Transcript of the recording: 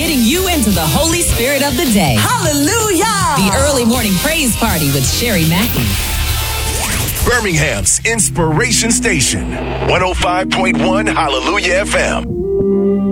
getting you into the Holy Spirit of the day. Hallelujah! The early morning praise party with Sherry Mackey. Birmingham's Inspiration Station, 105.1 Hallelujah FM.